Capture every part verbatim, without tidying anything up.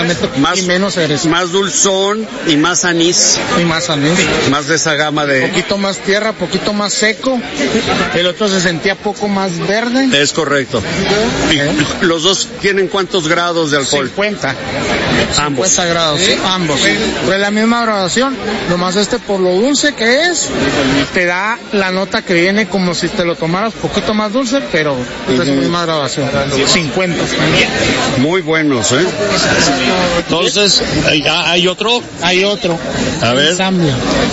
ligeramente más, y menos cereza. Más dulzón y más anís. Y más anís. Más de esa gama de... Poquito más tierra, poquito más seco. El otro se sentía poco más verde. Es correcto. ¿Eh? ¿Y los dos tienen cuántos grados de alcohol? cincuenta. Ambos. cincuenta grados, sí, ambos. Pues la misma graduación, nomás este por lo dulce que es, te da la nota que viene como si te lo tomaras poquito más dulce, pero uh-huh. Es la misma graduación. cincuenta. Muy buenos, ¿eh? Entonces, ¿hay otro? Hay otro. A ver. Ensamble.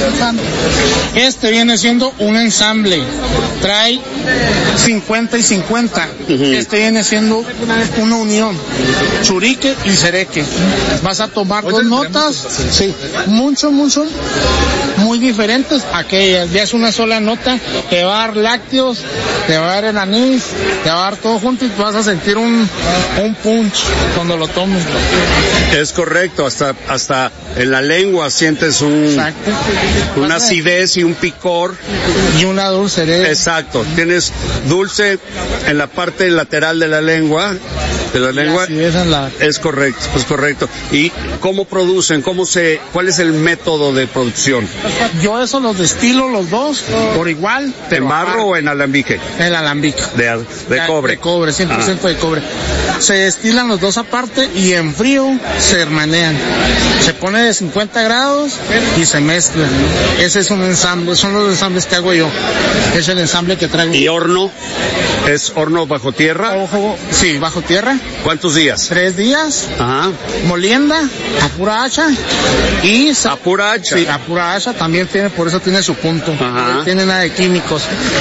Este viene siendo un ensamble. Trae cincuenta y cincuenta. Uh-huh. Este viene siendo una unión. Churique y cereque. Vas a tomar dos notas, sí, mucho, mucho, muy diferentes. Aquellas, ya es una sola nota, te va a dar lácteos, te va a dar el anís, te va a dar todo junto y vas a sentir un, un punch cuando lo tomes. Es correcto, hasta, hasta en la lengua sientes un, Exacto. una acidez y un picor. Y una dulcerez. Exacto, tienes dulce en la parte lateral de la lengua, de la lengua. La... Es correcto, es correcto. ¿Y cómo producen? ¿Cómo se, cuál es el método de producción? Yo eso los destilo los dos por igual. ¿En barro aparte. O en alambique? En alambique. De, de cobre. De cobre, cien por ciento ah. de cobre. Se destilan los dos aparte y en frío se hermanean. Se pone de cincuenta grados y se mezclan. Ese es un ensamble, son los ensambles que hago yo. Es el ensamble que traigo. ¿Y horno? ¿Es horno bajo tierra? Ojo, sí, bajo tierra. ¿Cuántos días? Tres días. Ajá. Molienda, a pura hacha. Y sa- a pura hacha. Sí, a pura hacha también tiene, por eso tiene su punto. Ajá. No tiene nada de químicos.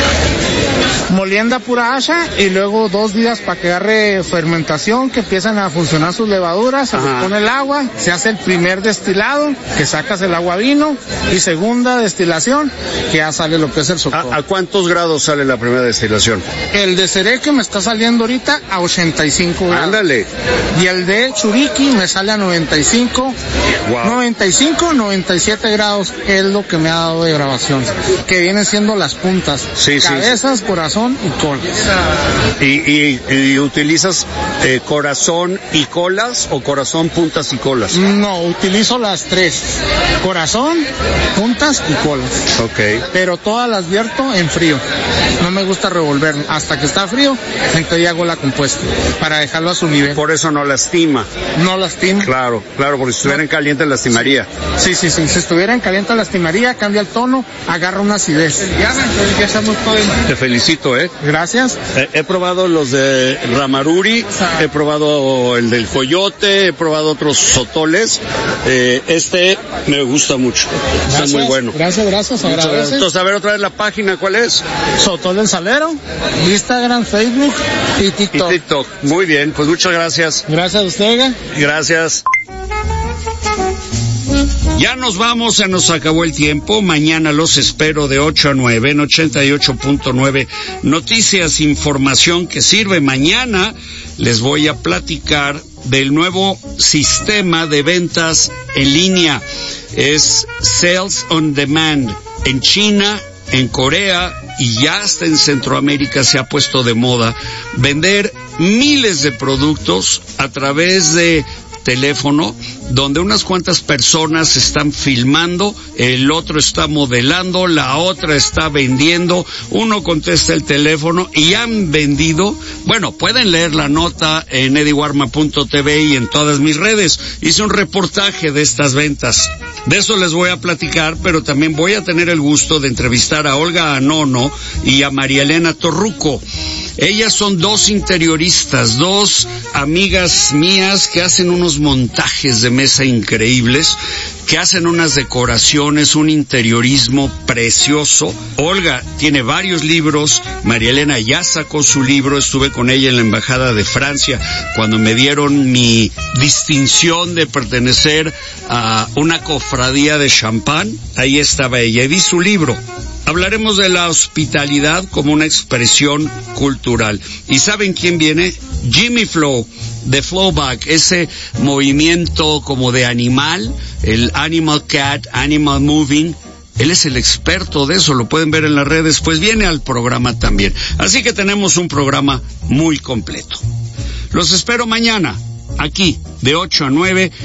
Molienda pura hacha y luego dos días para que agarre fermentación, que empiezan a funcionar sus levaduras, se pone el agua, se hace el primer destilado, que sacas el agua vino, y segunda destilación, que ya sale lo que es el socó. ¿A, ¿A cuántos grados sale la primera destilación? El de cereque me está saliendo ahorita a ochenta y cinco grados. Ándale. Y el de churiqui me sale a noventa y cinco. Wow. noventa y cinco, noventa y siete grados es lo que me ha dado de grabación, que vienen siendo las puntas. Sí, cabezas, sí, sí. corazón y colas. ¿Y, y, y utilizas eh, corazón y colas o corazón, puntas y colas? No, utilizo las tres. Corazón, puntas y colas. Ok. Pero todas las vierto en frío. No me gusta revolver. Hasta que está frío, entonces hago la compuesta para dejarlo a su nivel. Por eso no lastima. No lastima. Claro, claro, porque si estuviera en caliente lastimaría. Sí, sí, sí. Si estuviera en caliente lastimaría, cambia el tono, agarra una acidez. Ya estamos todos. Te felicito, ¿eh? Gracias. Eh, he probado los de Ramaruri, he probado el del Coyote, he probado otros sotoles. Eh, este me gusta mucho. Gracias, está muy bueno. Gracias, gracias. Agradeces. Entonces, a ver otra vez la página, ¿cuál es? Sotol del Salero, Instagram, Facebook y TikTok. Y TikTok. Muy bien, pues muchas gracias. Gracias a usted, Ega. Gracias. Ya nos vamos, se nos acabó el tiempo. Mañana los espero de ocho a nueve en ochenta y ocho punto nueve Noticias, información que sirve. Mañana les voy a platicar del nuevo sistema de ventas en línea. Es Sales on Demand. En China, en Corea y ya hasta en Centroamérica se ha puesto de moda vender miles de productos a través de teléfono, donde unas cuantas personas están filmando, el otro está modelando, la otra está vendiendo, uno contesta el teléfono y han vendido. Bueno, pueden leer la nota en eddie warma punto t v y en todas mis redes. Hice un reportaje de estas ventas. De eso les voy a platicar, pero también voy a tener el gusto de entrevistar a Olga Anono y a María Elena Torruco. Ellas son dos interioristas, dos amigas mías que hacen unos montajes de mesa increíbles, que hacen unas decoraciones, un interiorismo precioso. Olga tiene varios libros, María Elena ya sacó su libro, estuve con ella en la Embajada de Francia cuando me dieron mi distinción de pertenecer a una cofradía de champán, ahí estaba ella y vi su libro. Hablaremos de la hospitalidad como una expresión cultural. ¿Y saben quién viene? Jimmy Flow, de Flowback, ese movimiento como de animal, el Animal Cat, Animal Moving. Él es el experto de eso, lo pueden ver en las redes, pues viene al programa también. Así que tenemos un programa muy completo. Los espero mañana, aquí, de ocho a nueve.